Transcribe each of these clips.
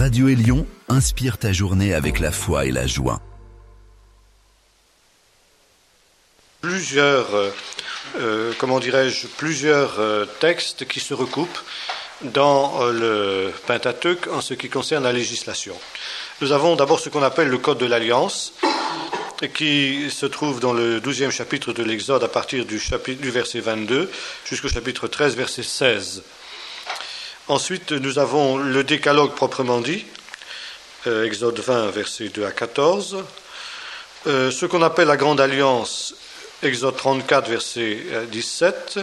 Radio Élion inspire ta journée avec la foi et la joie. Plusieurs textes qui se recoupent dans le Pentateuque en ce qui concerne la législation. Nous avons d'abord ce qu'on appelle le Code de l'Alliance, qui se trouve dans le 12e chapitre de l'Exode à partir du verset 22 jusqu'au chapitre 13, verset 16. Ensuite, nous avons le Décalogue proprement dit, Exode 20, versets 2 à 14. Ce qu'on appelle la Grande Alliance, Exode 34, verset 17.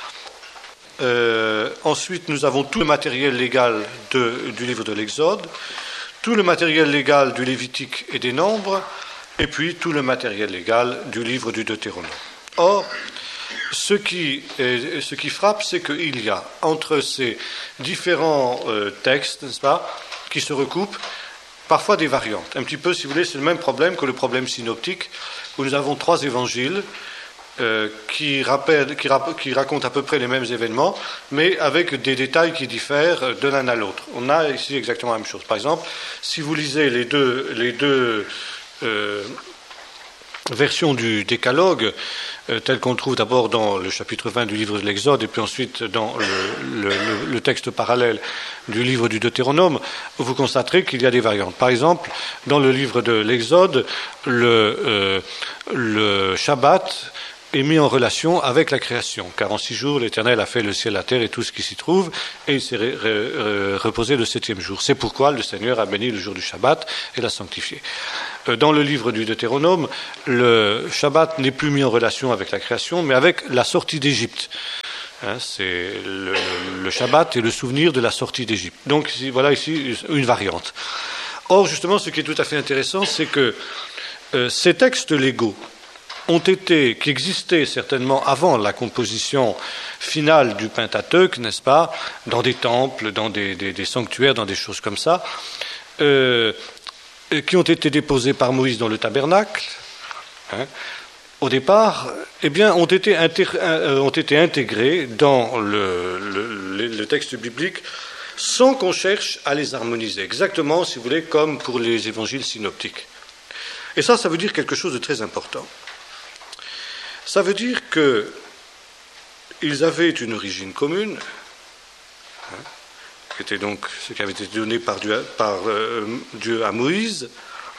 Ensuite, nous avons tout le matériel légal du livre de l'Exode, tout le matériel légal du Lévitique et des Nombres, et puis tout le matériel légal du livre du Deutéronome. Or, ce qui frappe, c'est qu'il y a entre ces différents textes, n'est-ce pas, qui se recoupent, parfois des variantes. Un petit peu, si vous voulez, c'est le même problème que le problème synoptique, où nous avons 3 évangiles qui racontent à peu près les mêmes événements, mais avec des détails qui diffèrent de l'un à l'autre. On a ici exactement la même chose. Par exemple, si vous lisez les deux version du Décalogue, telle qu'on trouve d'abord dans le chapitre 20 du livre de l'Exode, et puis ensuite dans le texte parallèle du livre du Deutéronome, vous constaterez qu'il y a des variantes. Par exemple, dans le livre de l'Exode, le Shabbat est mis en relation avec la création, car en 6 jours, l'Éternel a fait le ciel, la terre et tout ce qui s'y trouve, et il s'est reposé le 7e jour. C'est pourquoi le Seigneur a béni le jour du Shabbat et l'a sanctifié. Dans le livre du Deutéronome, le Shabbat n'est plus mis en relation avec la création, mais avec la sortie d'Égypte. C'est le Shabbat et le souvenir de la sortie d'Égypte. Donc voilà ici une variante. Or, justement, ce qui est tout à fait intéressant, c'est que ces textes légaux qui existaient certainement avant la composition finale du Pentateuque, n'est-ce pas, dans des temples, dans des sanctuaires, dans des choses comme ça, qui ont été déposés par Moïse dans le tabernacle, au départ, ont été intégrés dans le texte biblique sans qu'on cherche à les harmoniser, exactement, si vous voulez, comme pour les évangiles synoptiques. Et ça veut dire quelque chose de très important. Ça veut dire qu'ils avaient une origine commune, qui était donc ce qui avait été donné par Dieu à Moïse,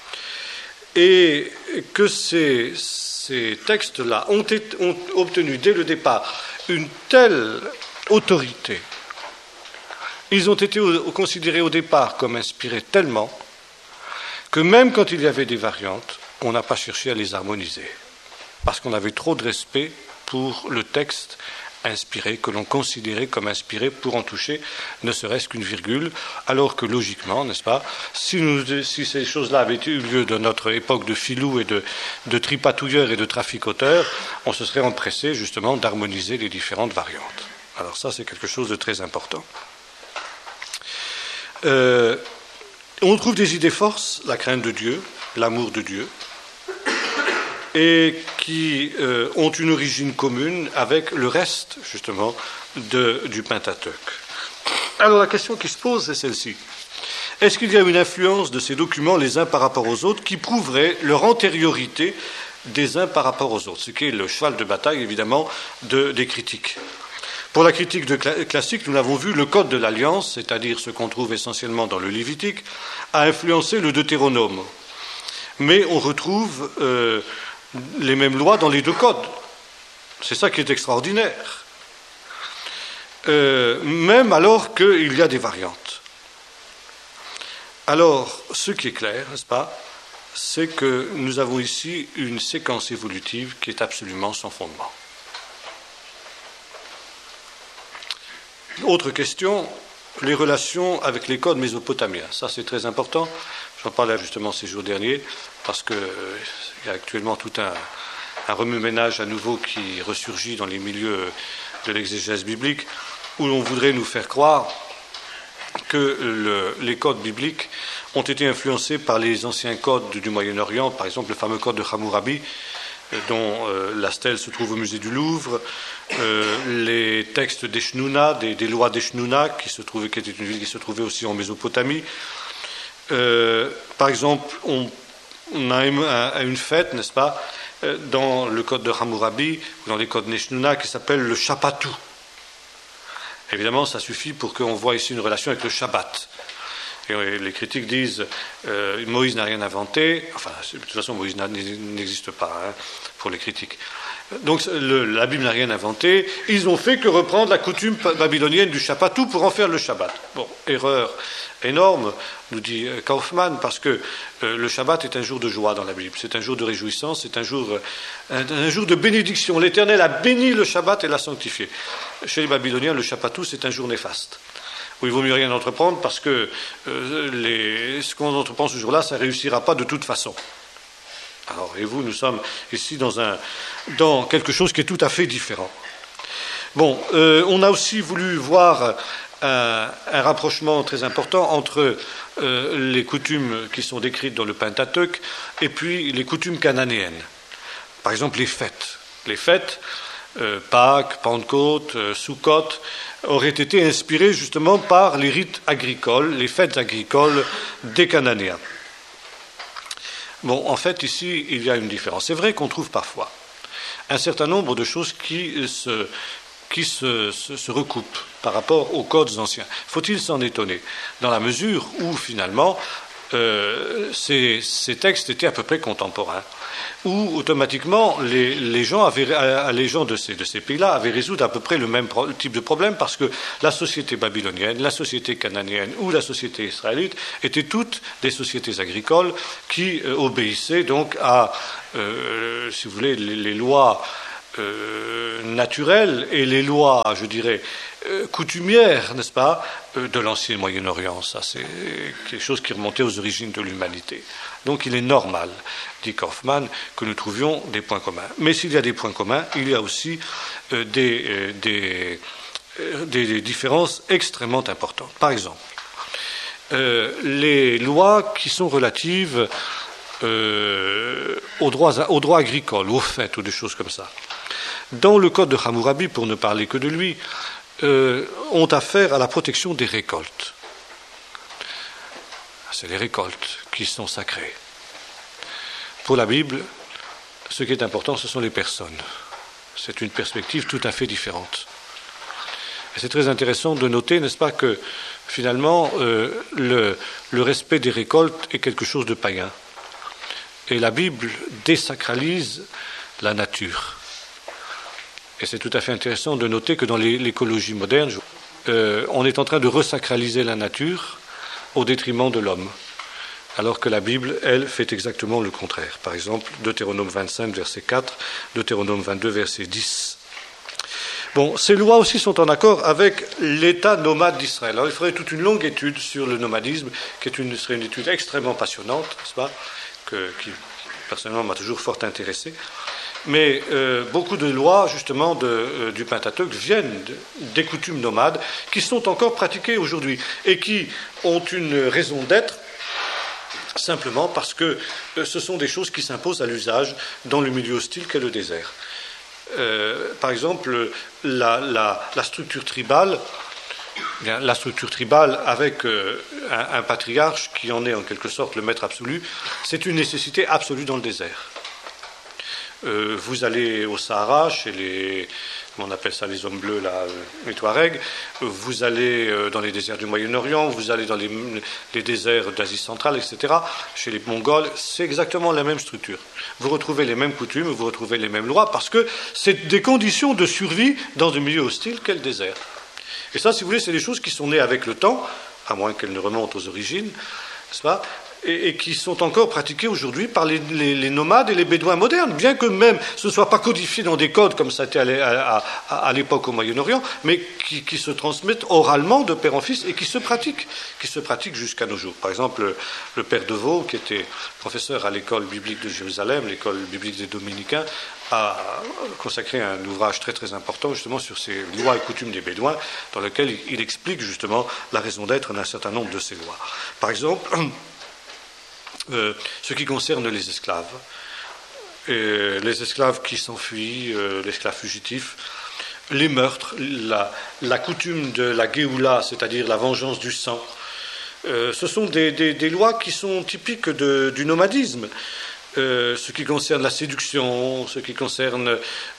et que ces textes-là ont obtenu dès le départ une telle autorité, ils ont été considérés au départ comme inspirés tellement que même quand il y avait des variantes, on n'a pas cherché à les harmoniser. Parce qu'on avait trop de respect pour le texte inspiré, que l'on considérait comme inspiré pour en toucher ne serait-ce qu'une virgule, alors que logiquement, n'est-ce pas, si ces choses-là avaient eu lieu dans notre époque de filous et de tripatouilleurs et de traficoteurs, on se serait empressé justement d'harmoniser les différentes variantes. Alors ça, c'est quelque chose de très important. On trouve des idées forces, la crainte de Dieu, l'amour de Dieu, et qui ont une origine commune avec le reste, justement, du Pentateuque. Alors la question qui se pose, c'est celle-ci. Est-ce qu'il y a une influence de ces documents les uns par rapport aux autres qui prouverait leur antériorité des uns par rapport aux autres, ce qui est le cheval de bataille, évidemment, des critiques. Pour la critique classique, nous l'avons vu, le Code de l'Alliance, c'est-à-dire ce qu'on trouve essentiellement dans le Lévitique, a influencé le Deutéronome. Mais on retrouve les mêmes lois dans les 2 codes. C'est ça qui est extraordinaire. Même alors qu'il y a des variantes. Alors, ce qui est clair, n'est-ce pas, c'est que nous avons ici une séquence évolutive qui est absolument sans fondement. Autre question, les relations avec les codes mésopotamiens. Ça, c'est très important. J'en parlais justement ces jours derniers, parce qu'il y a actuellement tout un remue-ménage à nouveau qui ressurgit dans les milieux de l'exégèse biblique, où l'on voudrait nous faire croire que les codes bibliques ont été influencés par les anciens codes du Moyen-Orient, par exemple le fameux code de Hammurabi, dont la stèle se trouve au musée du Louvre, les textes d'Eshnuna, des lois d'Eshnuna, qui était une ville qui se trouvait aussi en Mésopotamie, Par exemple, on a une fête, n'est-ce pas, dans le code de Hammurabi, ou dans les codes Neshnuna, qui s'appelle le Shappatou. Évidemment, ça suffit pour qu'on voit ici une relation avec le Shabbat. Et les critiques disent Moïse n'a rien inventé. Enfin, de toute façon, Moïse n'existe pas pour les critiques. Donc, la Bible n'a rien inventé. Ils ont fait que reprendre la coutume babylonienne du Shappatou pour en faire le Shabbat. Bon, erreur énorme, nous dit Kaufmann, parce que le Shabbat est un jour de joie dans la Bible. C'est un jour de réjouissance, c'est un jour de bénédiction. L'Éternel a béni le Shabbat et l'a sanctifié. Chez les Babyloniens, le Shappatou, c'est un jour néfaste, où il vaut mieux rien entreprendre parce que ce qu'on entreprend ce jour-là, ça ne réussira pas de toute façon. Alors, et vous, nous sommes ici dans quelque chose qui est tout à fait différent. Bon, on a aussi voulu voir un rapprochement très important entre les coutumes qui sont décrites dans le Pentateuque et puis les coutumes cananéennes. Par exemple, les fêtes. Les fêtes, Pâques, Pentecôte, Sukkot, auraient été inspirées justement par les rites agricoles, les fêtes agricoles des Cananéens. Bon, en fait, ici, il y a une différence. C'est vrai qu'on trouve parfois un certain nombre de choses qui se recoupent par rapport aux codes anciens. Faut-il s'en étonner? Dans la mesure où, finalement, ces textes étaient à peu près contemporains, où automatiquement les gens de ces pays-là avaient résolu à peu près le même type de problème, parce que la société babylonienne, la société cananéenne ou la société israélite étaient toutes des sociétés agricoles qui obéissaient donc à, si vous voulez, les lois naturelles et les lois, je dirais, coutumières, n'est-ce pas, de l'ancien Moyen-Orient. Ça, c'est quelque chose qui remontait aux origines de l'humanité. Donc il est normal, dit Kaufmann, que nous trouvions des points communs. Mais s'il y a des points communs, il y a aussi des différences extrêmement importantes. Par exemple, les lois qui sont relatives aux droits agricoles, aux fêtes ou des choses comme ça. Dans le code de Hammurabi, pour ne parler que de lui, ont affaire à la protection des récoltes. C'est les récoltes qui sont sacrées. Pour la Bible, ce qui est important, ce sont les personnes. C'est une perspective tout à fait différente. Et c'est très intéressant de noter, n'est-ce pas, que finalement, le respect des récoltes est quelque chose de païen. Et la Bible désacralise la nature. Et c'est tout à fait intéressant de noter que dans l'écologie moderne, on est en train de resacraliser la nature au détriment de l'homme, alors que la Bible, elle, fait exactement le contraire. Par exemple, Deutéronome 25, verset 4, Deutéronome 22, verset 10. Bon, ces lois aussi sont en accord avec l'état nomade d'Israël. Alors, il faudrait toute une longue étude sur le nomadisme, qui serait une étude extrêmement passionnante, n'est-ce pas, qui, personnellement, m'a toujours fort intéressé. Mais beaucoup de lois, justement, du Pentateuque viennent des coutumes nomades qui sont encore pratiquées aujourd'hui et qui ont une raison d'être simplement parce que ce sont des choses qui s'imposent à l'usage dans le milieu hostile qu'est le désert. Par exemple, la structure tribale, avec un patriarche qui en est en quelque sorte le maître absolu, c'est une nécessité absolue dans le désert. Vous allez au Sahara, chez les, on appelle ça les hommes bleus, là, les Touaregs, vous allez dans les déserts du Moyen-Orient, vous allez dans les déserts d'Asie centrale, etc., chez les Mongols, c'est exactement la même structure. Vous retrouvez les mêmes coutumes, vous retrouvez les mêmes lois, parce que c'est des conditions de survie dans un milieu hostile qu'est le désert. Et ça, si vous voulez, c'est des choses qui sont nées avec le temps, à moins qu'elles ne remontent aux origines, n'est-ce pas ? Et qui sont encore pratiquées aujourd'hui par les nomades et les bédouins modernes, bien que même ce ne soit pas codifié dans des codes comme ça était à l'époque au Moyen-Orient, mais qui se transmettent oralement de père en fils et qui se pratiquent jusqu'à nos jours. Par exemple, le père Deveau, qui était professeur à l'école biblique de Jérusalem, l'école biblique des Dominicains, a consacré un ouvrage très très important justement sur ces lois et coutumes des Bédouins, dans lequel il explique justement la raison d'être d'un certain nombre de ces lois. Par exemple, ce qui concerne les esclaves qui s'enfuient, l'esclave fugitif, les meurtres, la coutume de la Géoula, c'est-à-dire la vengeance du sang, ce sont des lois qui sont typiques du nomadisme. Ce qui concerne la séduction, ce qui concerne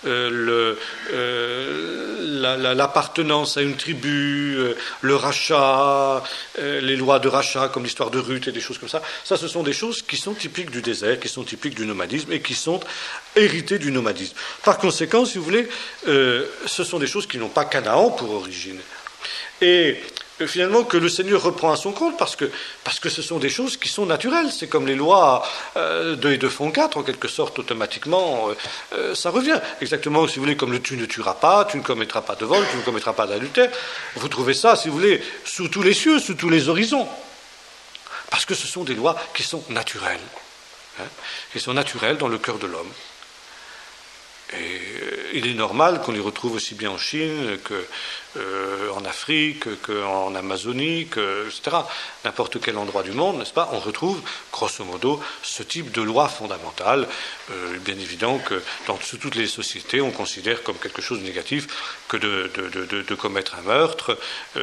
l'appartenance à une tribu, le rachat, les lois de rachat comme l'histoire de Ruth et des choses comme ça, ce sont des choses qui sont typiques du désert, qui sont typiques du nomadisme et qui sont héritées du nomadisme. Par conséquent, si vous voulez, ce sont des choses qui n'ont pas Canaan pour origine. Et finalement que le Seigneur reprend à son compte parce que ce sont des choses qui sont naturelles. C'est comme les lois 2 et 2 font 4, en quelque sorte, automatiquement, ça revient. Exactement, si vous voulez, comme le tu ne tueras pas, tu ne commettras pas de vol, tu ne commettras pas d'adultère. Vous trouvez ça, si vous voulez, sous tous les cieux, sous tous les horizons. Parce que ce sont des lois qui sont naturelles, qui sont naturelles dans le cœur de l'homme. Et il est normal qu'on les retrouve aussi bien en Chine qu'en Afrique, qu'en Amazonie, etc. N'importe quel endroit du monde, n'est-ce pas, on retrouve, grosso modo, ce type de loi fondamentale. Bien évident que dans toutes les sociétés, on considère comme quelque chose de négatif que de commettre un meurtre,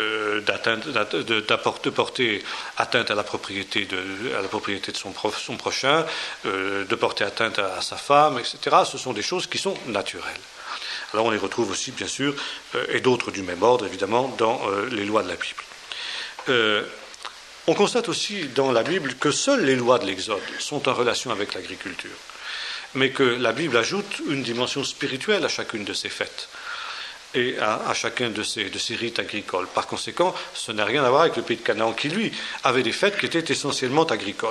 de porter atteinte à la propriété de son prochain, de porter atteinte à sa femme, etc. Ce sont des choses qui sont naturelles. Alors on les retrouve aussi, bien sûr, et d'autres du même ordre, évidemment, dans les lois de la Bible. On constate aussi dans la Bible que seules les lois de l'Exode sont en relation avec l'agriculture, mais que la Bible ajoute une dimension spirituelle à chacune de ces fêtes et à chacun de ces rites agricoles. Par conséquent, ce n'a rien à voir avec le pays de Canaan qui, lui, avait des fêtes qui étaient essentiellement agricoles.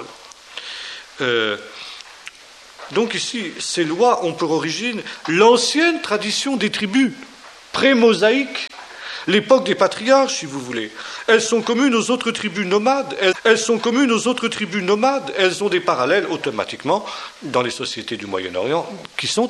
Donc ici, ces lois ont pour origine l'ancienne tradition des tribus, pré-mosaïque, l'époque des patriarches, si vous voulez. Elles sont communes aux autres tribus nomades. Elles ont des parallèles automatiquement dans les sociétés du Moyen-Orient qui sont